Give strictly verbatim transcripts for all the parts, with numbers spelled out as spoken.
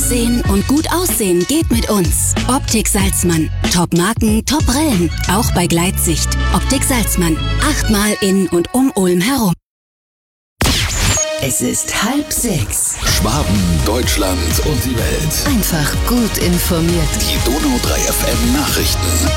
Sehen und gut aussehen geht mit uns. Optik Salzmann. Top-Marken, Top-Brillen. Auch bei Gleitsicht. Optik Salzmann. Achtmal in und um Ulm herum. Es ist halb sechs. Schwaben, Deutschland und die Welt. Einfach gut informiert. Die Donau drei F M Nachrichten.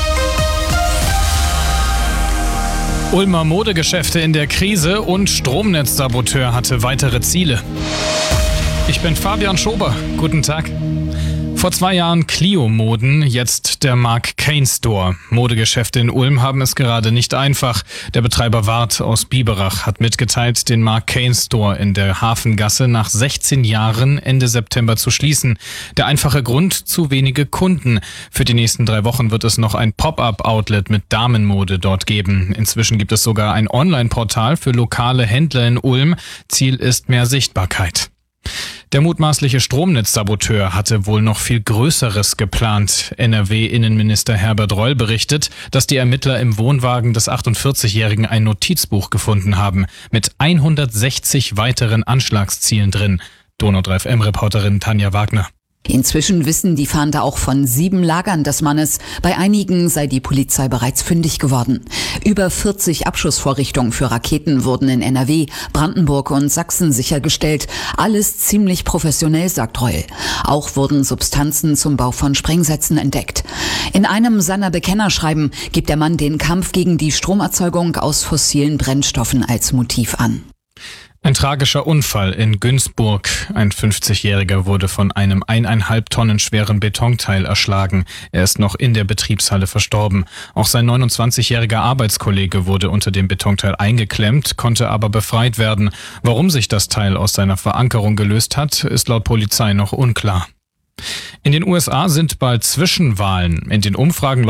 Ulmer Modegeschäfte in der Krise und Stromnetzsaboteur hatte weitere Ziele. Ich bin Fabian Schober. Guten Tag. Vor zwei Jahren Clio-Moden, jetzt der Mark Cain Store. Modegeschäfte in Ulm haben es gerade nicht einfach. Der Betreiber Wart aus Biberach hat mitgeteilt, den Mark Cain Store in der Hafengasse nach sechzehn Jahren Ende September zu schließen. Der einfache Grund: zu wenige Kunden. Für die nächsten drei Wochen wird es noch ein Pop-up-Outlet mit Damenmode dort geben. Inzwischen gibt es sogar ein Online-Portal für lokale Händler in Ulm. Ziel ist mehr Sichtbarkeit. Der mutmaßliche Stromnetzsaboteur hatte wohl noch viel Größeres geplant. N R W-Innenminister Herbert Reul berichtet, dass die Ermittler im Wohnwagen des achtundvierzigjährigen ein Notizbuch gefunden haben, mit hundertsechzig weiteren Anschlagszielen drin. Donau drei F M-Reporterin Tanja Wagner. Inzwischen wissen die Fahnder auch von sieben Lagern des Mannes. Bei einigen sei die Polizei bereits fündig geworden. Über vierzig Abschussvorrichtungen für Raketen wurden in N R W, Brandenburg und Sachsen sichergestellt. Alles ziemlich professionell, sagt Reul. Auch wurden Substanzen zum Bau von Sprengsätzen entdeckt. In einem seiner Bekennerschreiben gibt der Mann den Kampf gegen die Stromerzeugung aus fossilen Brennstoffen als Motiv an. Ein tragischer Unfall in Günzburg. Ein fünfzigjähriger wurde von einem eineinhalb Tonnen schweren Betonteil erschlagen. Er ist noch in der Betriebshalle verstorben. Auch sein neunundzwanzigjähriger Arbeitskollege wurde unter dem Betonteil eingeklemmt, konnte aber befreit werden. Warum sich das Teil aus seiner Verankerung gelöst hat, ist laut Polizei noch unklar. In den U S A sind bald Zwischenwahlen. In den Umfragen